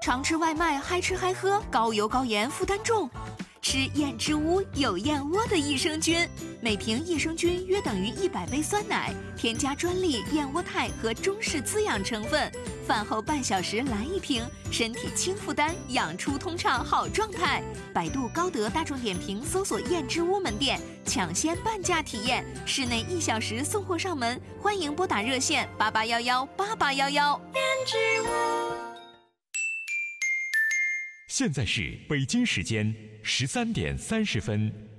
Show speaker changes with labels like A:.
A: 常吃外卖，嗨吃嗨喝，高油高盐，负担重。吃燕之屋有燕窝的益生菌，每瓶益生菌约等于100杯酸奶，添加专利燕窝肽和中式滋养成分。饭后半小时来一瓶，身体轻负担，养出通畅好状态。百度、高德、大众点评搜索燕之屋门店，抢先半价体验，室内1小时送货上门。欢迎拨打热线88118811。燕之屋。
B: 现在是北京时间13点30分。